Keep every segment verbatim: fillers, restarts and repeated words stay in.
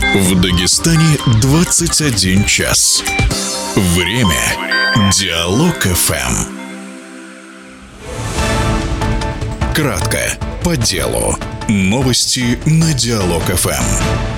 В Дагестане двадцать один час. Время. Диалог эф эм. Кратко, по делу. Новости на Диалог эф эм.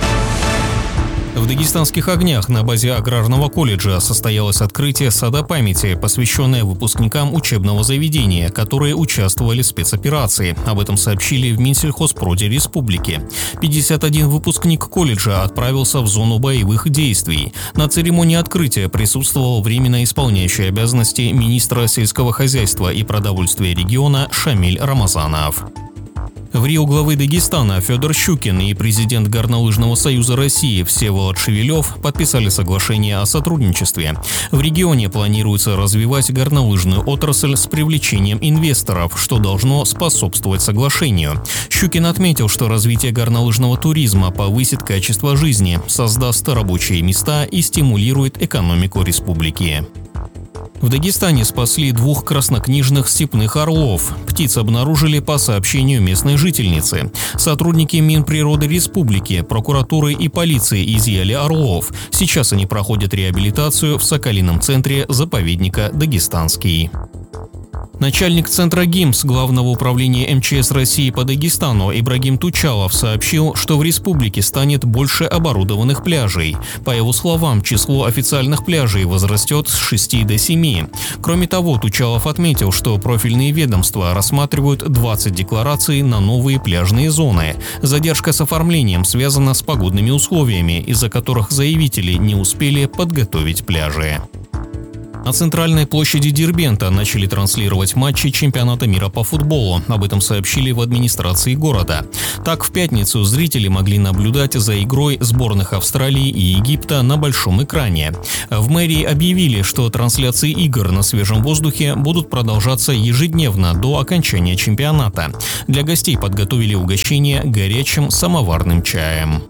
В Дагестанских огнях на базе аграрного колледжа состоялось открытие сада памяти, посвященное выпускникам учебного заведения, которые участвовали в спецоперации. Об этом сообщили в Минсельхозпроде республики. пятьдесят один выпускник колледжа отправился в зону боевых действий. На церемонии открытия присутствовал временно исполняющий обязанности министра сельского хозяйства и продовольствия региона Шамиль Рамазанов. В Рио главы Дагестана Федор Щукин и президент Горнолыжного союза России Всеволод Шевелев подписали соглашение о сотрудничестве. В регионе планируется развивать горнолыжную отрасль с привлечением инвесторов, что должно способствовать соглашению. Щукин отметил, что развитие горнолыжного туризма повысит качество жизни, создаст рабочие места и стимулирует экономику республики. В Дагестане спасли двух краснокнижных степных орлов. Птиц обнаружили по сообщению местной жительницы. Сотрудники Минприроды республики, прокуратуры и полиции изъяли орлов. Сейчас они проходят реабилитацию в Соколином центре заповедника «Дагестанский». Начальник Центра ГИМС Главного управления эм че эс России по Дагестану Ибрагим Тучалов сообщил, что в республике станет больше оборудованных пляжей. По его словам, число официальных пляжей возрастет с шести до семи. Кроме того, Тучалов отметил, что профильные ведомства рассматривают двадцать деклараций на новые пляжные зоны. Задержка с оформлением связана с погодными условиями, из-за которых заявители не успели подготовить пляжи. На центральной площади Дербента начали транслировать матчи чемпионата мира по футболу. Об этом сообщили в администрации города. Так, в пятницу зрители могли наблюдать за игрой сборных Австралии и Египта на большом экране. В мэрии объявили, что трансляции игр на свежем воздухе будут продолжаться ежедневно до окончания чемпионата. Для гостей подготовили угощение горячим самоварным чаем.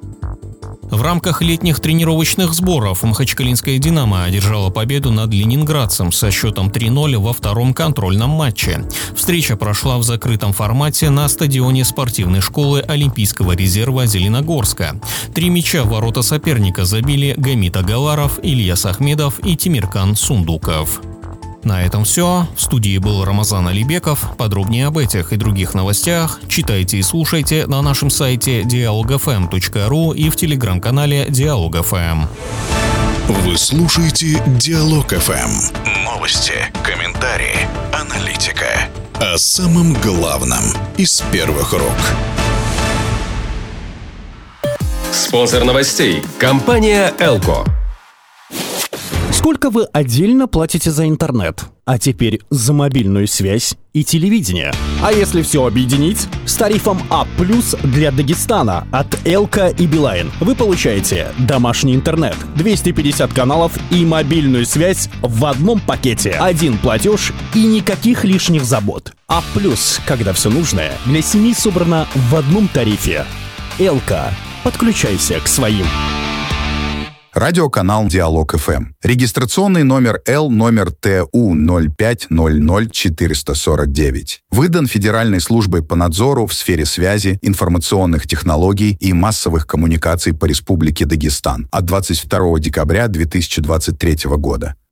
В рамках летних тренировочных сборов махачкалинская «Динамо» одержала победу над ленинградцем со счетом три ноль во втором контрольном матче. Встреча прошла в закрытом формате на стадионе спортивной школы Олимпийского резерва Зеленогорска. Три мяча в ворота соперника забили Гамит Агаларов, Ильяс Ахмедов и Тимиркан Сундуков. На этом все. В студии был Рамазан Алибеков. Подробнее об этих и других новостях читайте и слушайте на нашем сайте диалог эф эм точка ру и в телеграм-канале Диалог эф эм. Вы слушаете Диалог эф эм. Новости, комментарии, аналитика. О самом главном из первых рук. Спонсор новостей – компания «Элко». Сколько вы отдельно платите за интернет? А теперь за мобильную связь и телевидение. А если все объединить? С тарифом А плюс для Дагестана от Элко и Билайн вы получаете домашний интернет, двести пятьдесят каналов и мобильную связь в одном пакете. Один платеж и никаких лишних забот. А плюс, когда все нужное для семьи собрано в одном тарифе. Элко. Подключайся к своим. Радиоканал Диалог эф эм. Регистрационный номер Л номер Т У ноль пять ноль ноль четыре четыре девять. Выдан Федеральной службой по надзору в сфере связи, информационных технологий и массовых коммуникаций по Республике Дагестан от двадцать второго декабря две тысячи двадцать третьего года.